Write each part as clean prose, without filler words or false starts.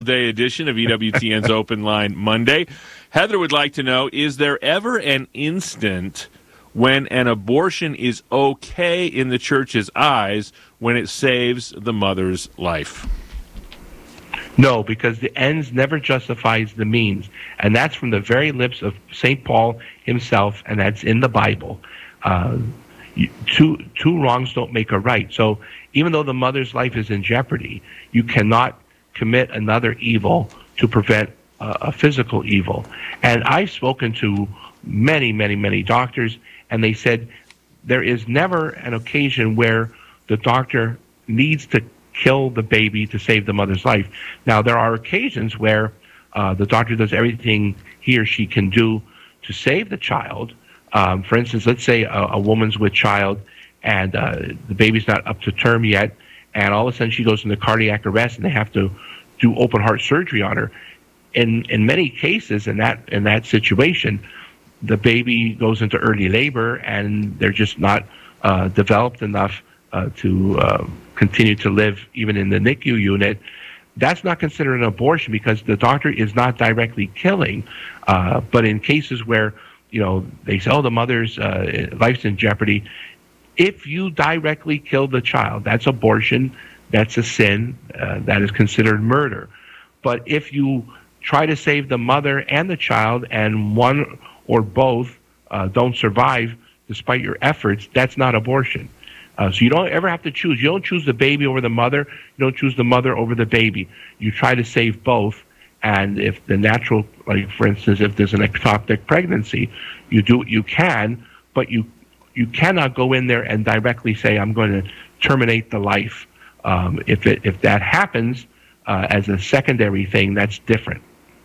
Day edition of EWTN's Open Line Monday. Heather would like to know, is there ever an instant when an abortion is okay in the church's eyes when it saves the mother's life? No, because the ends never justifies the means. And that's from the very lips of St. Paul himself, and that's in the Bible. Two wrongs don't make a right. So even though the mother's life is in jeopardy, you cannot commit another evil to prevent a physical evil. And I've spoken to many, many, many doctors, and they said there is never an occasion where the doctor needs to kill the baby to save the mother's life. Now, there are occasions where the doctor does everything he or she can do to save the child. For instance, let's say a woman's with child and the baby's not up to term yet, and all of a sudden she goes into cardiac arrest and they have to do open heart surgery on her. In many cases in that situation, the baby goes into early labor and they're just not developed enough to continue to live even in the NICU unit. That's not considered an abortion because the doctor is not directly killing. But in cases where they say, oh, the mother's life's in jeopardy, if you directly kill the child, that's abortion, that's a sin, that is considered murder. But if you try to save the mother and the child and one or both don't survive despite your efforts, that's not abortion. So you don't ever have to choose. You don't choose the baby over the mother. You don't choose the mother over the baby. You try to save both. And if the natural, like for instance, if there's an ectopic pregnancy, you do what you can, but you cannot go in there and directly say, I'm going to terminate the life. If that happens as a secondary thing, that's different.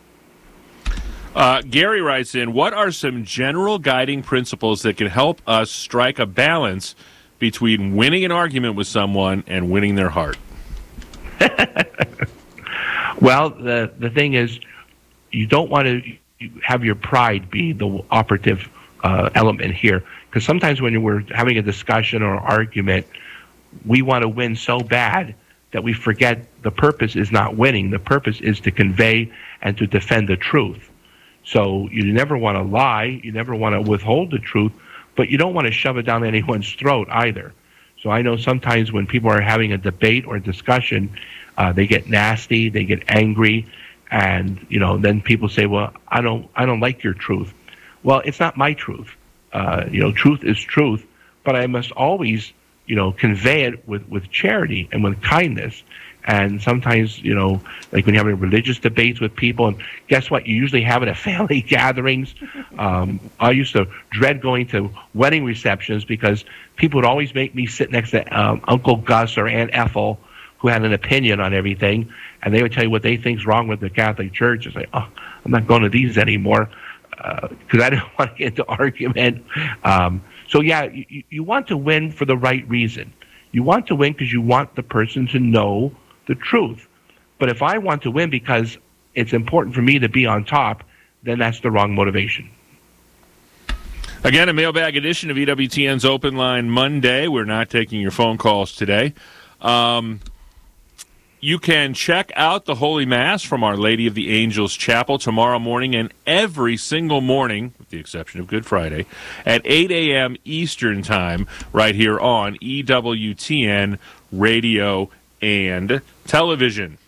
Gary writes in, what are some general guiding principles that can help us strike a balance between winning an argument with someone and winning their heart? Well, the thing is, you don't want to have your pride be the operative element here. Because sometimes when we're having a discussion or argument, we want to win so bad that we forget the purpose is not winning. The purpose is to convey and to defend the truth. So you never want to lie. You never want to withhold the truth. But you don't want to shove it down anyone's throat either. So I know sometimes when people are having a debate or a discussion, they get nasty, they get angry, and then people say, "Well, I don't like your truth." Well, it's not my truth. Truth is truth, but I must always, convey it with charity and with kindness. And sometimes, like when you're having religious debates with people, and guess what? You usually have it at family gatherings. I used to dread going to wedding receptions because people would always make me sit next to Uncle Gus or Aunt Ethel, who had an opinion on everything, and they would tell you what they think's wrong with the Catholic Church. It's like, oh, I'm not going to these anymore because I didn't want to get into argument. So yeah, you want to win for the right reason. You want to win because you want the person to know the truth. But if I want to win because it's important for me to be on top, then that's the wrong motivation. Again, a mailbag edition of EWTN's Open Line Monday. We're not taking your phone calls today. You can check out the Holy Mass from Our Lady of the Angels Chapel tomorrow morning and every single morning, with the exception of Good Friday, at 8 a.m. Eastern Time, right here on EWTN Radio and Television.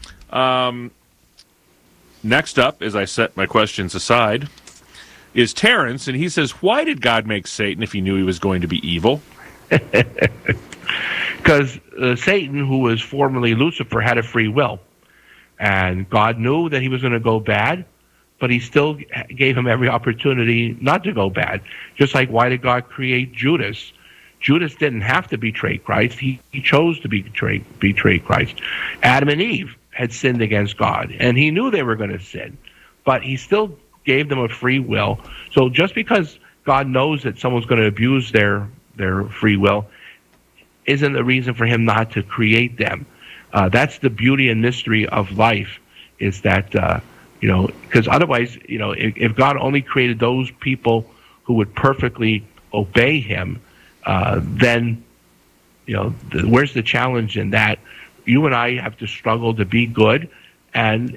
Next up, as I set my questions aside, is Terrence, and he says, why did God make Satan if he knew he was going to be evil? Because Satan, who was formerly Lucifer, had a free will. And God knew that he was going to go bad, but he still gave him every opportunity not to go bad. Just like, why did God create Judas? Judas didn't have to betray Christ. He chose to betray Christ. Adam and Eve had sinned against God, and he knew they were going to sin, but he still gave them a free will. So just because God knows that someone's going to abuse their free will isn't the reason for him not to create them. That's the beauty and mystery of life, is that, because otherwise, if God only created those people who would perfectly obey him, then, where's the challenge in that? You and I have to struggle to be good and